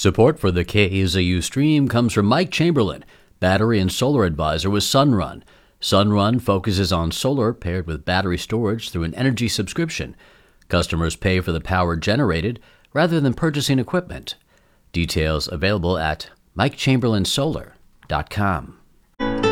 Support for the KZU stream comes from Mike Chamberlain, battery and solar advisor with Sunrun. Sunrun focuses on solar paired with battery storage through an energy subscription. Customers pay for the power generated rather than purchasing equipment. Details available at mikechamberlainsolar.com.